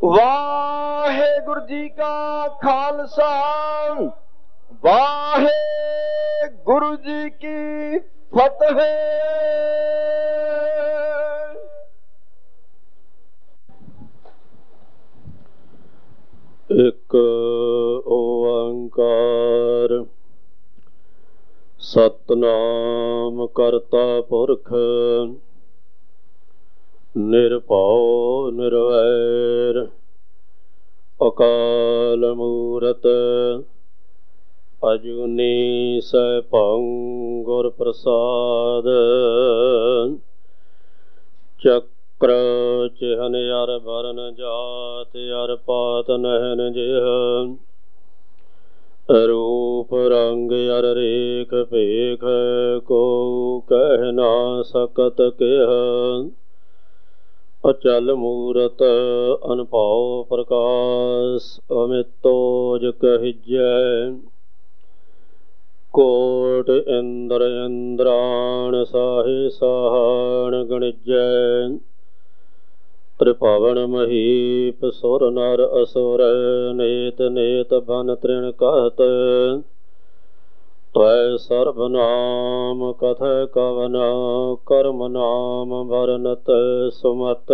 ਵਾਹਿਗੁਰੂ ਜੀ ਕਾ ਖਾਲਸਾ, ਵਾਹਿਗੁਰੂ ਜੀ ਕੀ ਫਤਿਹ। ਇੱਕ ਓੰਕਾਰ ਸਤਿਨਾਮ ਕਰਤਾ ਪੁਰਖ ਨਿਰਭਉ ਨਿਰਵੈਰ ਅਕਾਲ ਮੂਰਤ ਅਜੂਨੀ ਸੈਭੰ ਗੁਰ ਪ੍ਰਸਾਦ। ਚੱਕਰ ਚਿਹਨ ਅਰ ਬਰਨ ਜਾਤ ਅਰ ਪਾਤ ਨਹਿਨ ਜਿਹ ਰੂਪ ਰੰਗ ਅਰ ਰੇਖ ਭੇਖ ਕੋ ਕਹਿ ਨਾ ਸਕਤ ਕਿਹ। ਅਚਲ ਮੂਰਤ ਅਨਭਉ ਪ੍ਰਕਾਸ਼ ਅਮਿਤੋਜ ਕਹਿਜੈ। ਕੋਟ ਇੰਦਰ ਇੰਦਰਾਣ ਸਾਹਿ ਸਾਹਣ ਗਣਿਜੈ। ਤ੍ਰਿਭਵਨ ਮਹੀਪ ਸੁਰ ਨਰ ਅਸੁਰ ਨੇਤ ਨੇਤ ਬਨ ਤ੍ਰਿਣ ਕਹਿਤ। ਤੈ ਸਰਬ ਨਾਮ ਕਥੈ ਕਵਨ ਕਰਮ ਨਾਮ ਵਰਨਤ ਸੁਮਤ।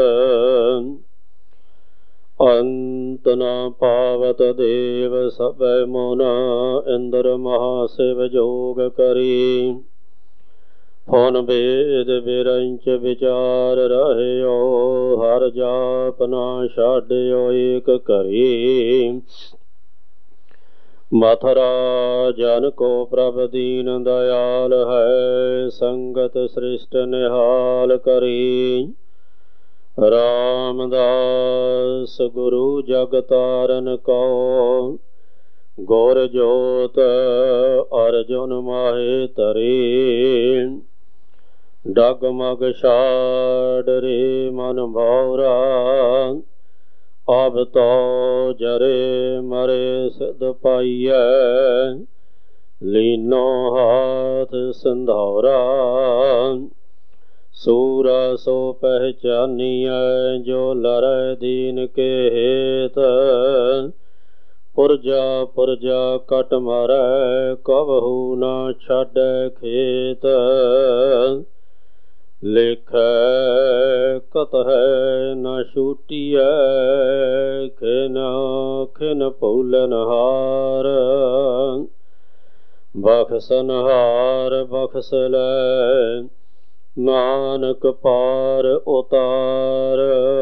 ਅੰਤ ਨ ਪਾਵਤ ਦੇਵ ਸਭੈ ਮੁਨ ਇੰਦਰ ਮਹਾ ਸਿਵ ਜੋਗ ਕਰੀ। ਫੁਨ ਭੇਦ ਬਿਰੰਚ ਵਿਚਾਰ ਰਹਿਓ ਹਰ ਜਾਪ ਨਾ ਛਾਡਿਓ ਏਕ ਕਰੀ। ਮਥੁਰਾ ਜਨ ਕੋ ਪ੍ਰਭ ਦੀਨ ਦਇਆਲ ਹੈ ਸੰਗਤ ਸ੍ਰਿਸ਼ਟ ਨਿਹਾਲ ਕਰੀ। ਰਾਮਦਾਸ ਗੁਰੂ ਜਗ ਤਾਰਨ ਕਉ ਗੁਰ ਜੋਤ ਅਰਜੁਨ ਮਾਹੇ ਧਰੀ। ਡਗਮਗ ਛਾੜ ਰੇ ਮਨ ਭਉਰਾ ਅਬ ਤੋ ਜਰੇ ਮਰੇ ਸਿਧ ਪਾਈਐ। ਲੀਨੋ ਹਾਥ ਸਿੰਧੌਰਾ ਸੂਰਾ ਸੋ ਪਹਿਚਾਨੀਐ ਜੋ ਲਰੈ ਦੀਨ ਕੇ ਹੇਤ। ਪੁਰਜਾ ਪੁਰਜਾ ਕਟ ਮਾਰੈ ਕਬਹੂ ਨਾ ਛਾਡੈ ਖੇਤ। ਲੇਖੈ ਕਤਹਿ ਨ ਛੂਟੀਐ ਖਿਨ ਖਿਨ ਭੂਲਨ ਹਾਰ। ਬਖਸ਼ਨਹਾਰ ਬਖਸ਼ ਲੈ ਨਾਨਕ ਪਾਰ ਉਤਾਰ।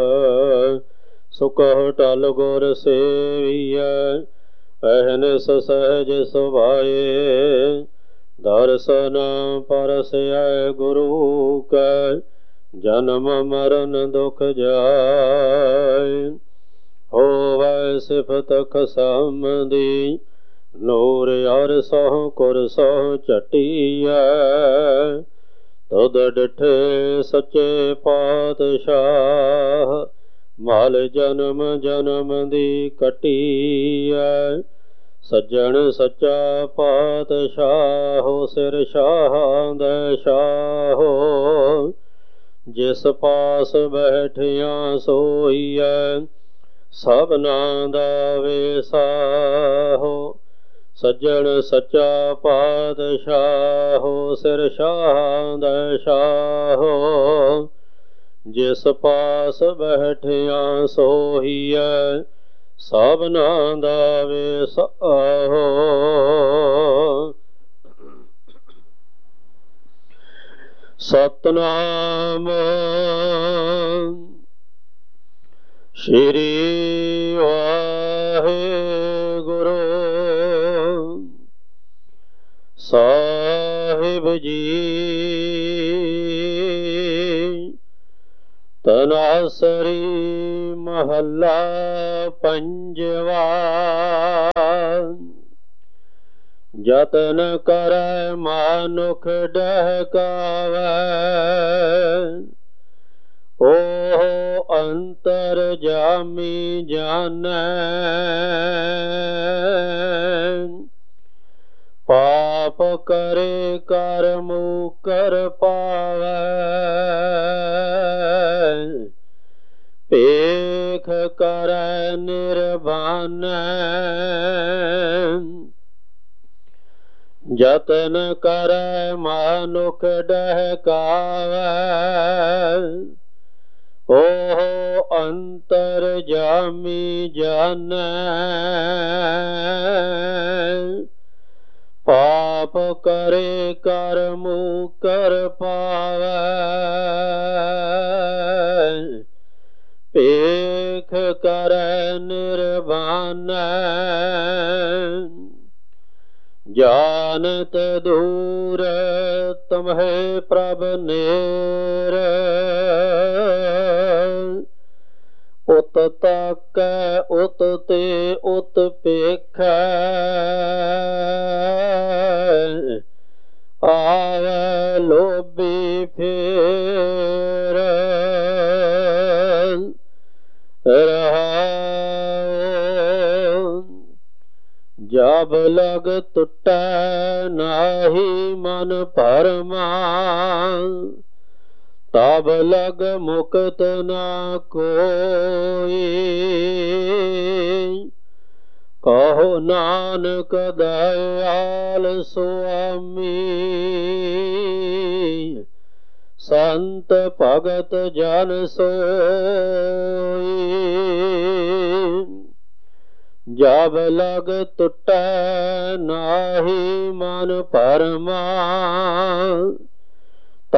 ਸੁਕਹੁ ਟਲ ਗੁਰ ਸੇਵੀਐ ਅਹਨਿਸ ਸਹਿਜ ਸੁਭਾਏ। ਦਰਸ਼ਨ ਪਰਸੈ ਗੁਰੂ ਕੈ ਜਨਮ ਮਰਨ ਦੁਖ ਜਾਇ। ਹੋਵੈ ਸਿਫਤ ਖਸਮ ਦੀ ਨੂਰ ਅਰ ਸਹੁ ਕੁਰ ਸਹੁ ਝਟੀਐ। ਤੁਧ ਡਿਠੇ ਸੱਚੇ ਪਾਤਸ਼ਾਹ ਮਲ ਜਨਮ ਜਨਮ ਦੀ ਕਟੀਐ। ਸੱਜਣ ਸੱਚਾ ਪਾਤਸ਼ਾਹੋ ਸਿਰ ਸ਼ਾਹਾਂ ਦੇ ਸ਼ਾਹੋ। ਜਿਸ ਪਾਸ ਬੈਠਿਆ ਸੋਈਐ ਸਭਨਾ ਦਾ ਵੇਸਾਹੋ। ਸੱਜਣ ਸੱਚਾ ਪਾਤਸ਼ਾਹੋ ਸਿਰ ਸ਼ਾਹਾਂ ਦੇ ਸ਼ਾਹੋ। ਜਿਸ ਪਾਸ ਬੈਠਿਆ ਸੋਈਐ ਸਭਨਾ ਦਾ ਵੇਸਾਹੋ। ਸਤਿਨਾਮ ਸ਼੍ਰੀ ਵਾਹਿਗੁਰੂ ਸਾਹਿਬ ਜੀ। ਤਨਾਸਰੀ ਮਹੱਲਾ ਪੰਜਵਾ। ਜਤਨ ਕਰੈ ਮਾਨੁਖ ਡਹਿਕਾਵੈ ਓਹੁ ਅੰਤਰ ਜਾਮੀ ਜਾਣੈ। ਪਾਪ ਕਰੇ ਕਰ ਮੁਕਰ ਪਾਵੈ ਭੇਖ ਕਰੈ ਨਿਰਵਾਨੈ ਜਤਨ ਕਰੈ ਮਾਨੁਖ ਡਹਿਕਾਵੈ ਓਹੁ ਅੰਤਰ ਜਾਮੀ ਜਾਣੈ ਪਾਪ ਕਰੇ ਕਰਮੁ ਕਰ ਪਾਵੈ ਭੇਖ ਕਰੈ ਨਿਰਵਾਨੈ ਜਾਨਤ ਦੂਰ ਤਮਹਿ ਪ੍ਰਭ ਨੇਰ ਉਤ ਤਾਕੈ ਉਤ ਤੇ ਉਤ ਭੇਖੈ ਆਵੈ ਲੋਭੀ ਫੇਰ ਰਹਾਉ ਜਬ ਲਗ ਟੁਟੈ ਨਾਹੀ ਮਨ ਭਰਮਾ ਤਬ ਲਗ ਮੁਕਤ ਨਾ ਕੋਈ ਕਹੋ ਨਾਨਕ ਦਇਆਲ ਸੁਆਮੀ ਸੰਤ ਭਗਤ ਜਨ ਸੋਈ ਜਬ ਲਗ ਟੁਟੈ ਨਾਹੀ ਮਨ ਭਰਮਾ